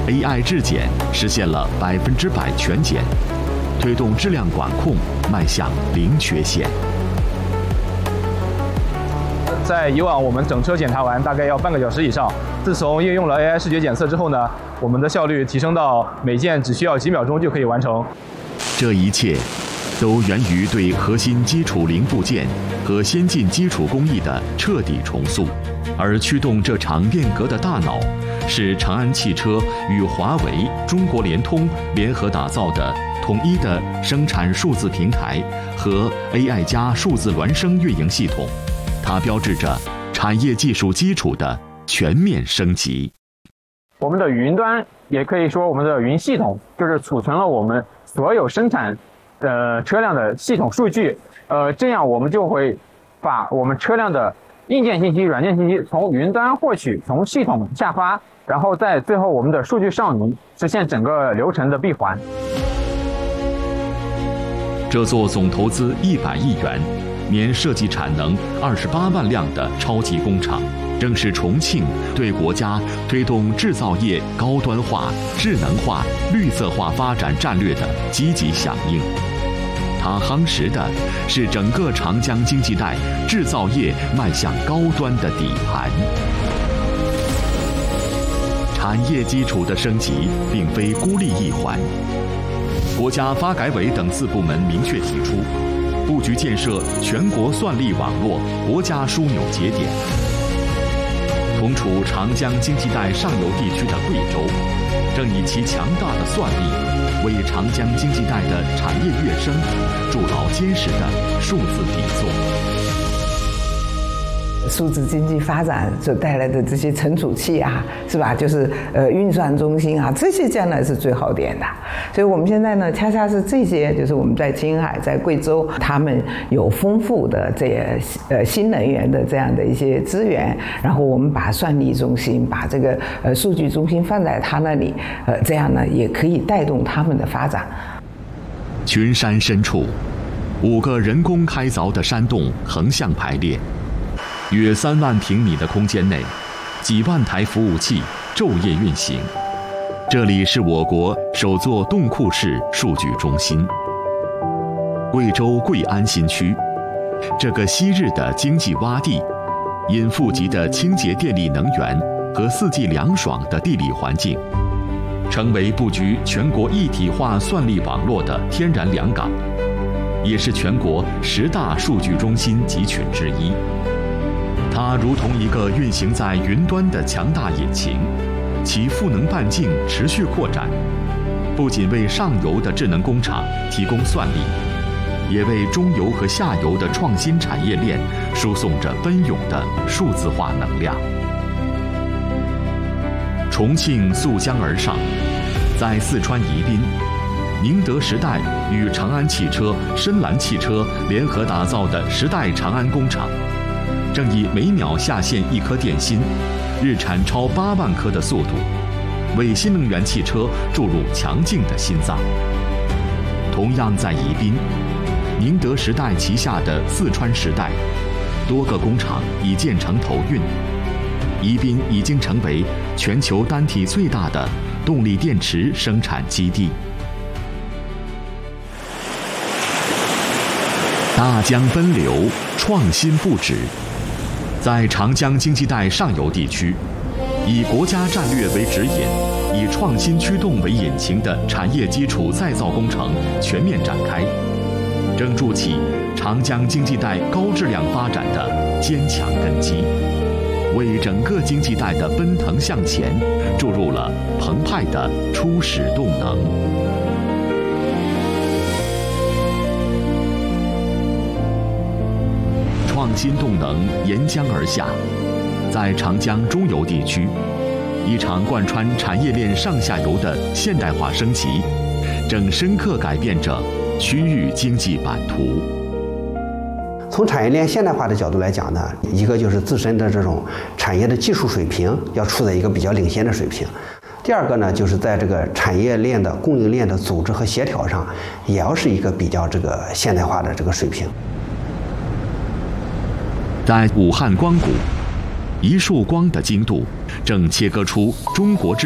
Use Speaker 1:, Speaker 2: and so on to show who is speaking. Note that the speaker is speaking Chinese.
Speaker 1: AI 质检实现了100%全检，推动质量管控迈向零缺陷。
Speaker 2: 在以往我们整车检查完大概要半个小时以上，自从应用了 AI 视觉检测之后呢，我们的效率提升到每件只需要几秒钟就可以完成。
Speaker 1: 这一切都源于对核心基础零部件和先进基础工艺的彻底重塑，而驱动这场变革的大脑是长安汽车与华为、中国联通联合打造的统一的生产数字平台和 AI 加数字孪生运营系统，它标志着产业技术基础的全面升级。
Speaker 3: 我们的云端也可以说我们的云系统就是储存了我们所有生产车辆的系统数据，这样我们就会把我们车辆的硬件信息、软件信息从云端获取，从系统下发，然后在最后我们的数据上云，实现整个流程的闭环。
Speaker 1: 这座总投资100亿元、年设计产能28万辆的超级工厂，正是重庆对国家推动制造业高端化、智能化、绿色化发展战略的积极响应。它夯实的是整个长江经济带制造业迈向高端的底盘。产业基础的升级并非孤立一环，国家发改委等4部门明确提出，布局建设全国算力网络国家枢纽节点。同处长江经济带上游地区的贵州，正以其强大的算力，为长江经济带的产业跃升筑牢坚实的数字底座。
Speaker 4: 数字经济发展所带来的这些存储器啊，是吧？就是运算中心啊，这些将来是最好点的。所以我们现在呢，恰恰是这些，就是我们在青海、在贵州，他们有丰富的这些新能源的这样的一些资源，然后我们把算力中心、把这个数据中心放在他那里，这样呢也可以带动他们的发展。
Speaker 1: 群山深处，5个人工开凿的山洞横向排列。约3万平米的空间内，几万台服务器昼夜运行。这里是我国首座洞库式数据中心——贵州贵安新区。这个昔日的经济洼地，因富集的清洁电力能源和四季凉爽的地理环境，成为布局全国一体化算力网络的天然良港，也是全国10大数据中心集群之一。它如同一个运行在云端的强大引擎，其赋能半径持续扩展，不仅为上游的智能工厂提供算力，也为中游和下游的创新产业链输送着奔涌的数字化能量。重庆溯江而上，在四川宜宾，宁德时代与长安汽车、深蓝汽车联合打造的时代长安工厂，正以每秒下线1颗电芯，日产超8万颗的速度，为新能源汽车注入强劲的心脏。同样在宜宾，宁德时代旗下的四川时代，多个工厂已建成投运，宜宾已经成为全球单体最大的动力电池生产基地。大江奔流，创新不止。在长江经济带上游地区，以国家战略为指引，以创新驱动为引擎的产业基础再造工程全面展开，正筑起长江经济带高质量发展的坚强根基，为整个经济带的奔腾向前注入了澎湃的初始动能。创新动能沿江而下，在长江中游地区，一场贯穿产业链上下游的现代化升级，正深刻改变着区域经济版图。
Speaker 5: 从产业链现代化的角度来讲呢，一个就是自身的这种产业的技术水平要处在一个比较领先的水平。第二个呢，就是在这个产业链的供应链的组织和协调上，也要是一个比较这个现代化的这个水平。在武汉光谷，一束光的精度正切割出中国制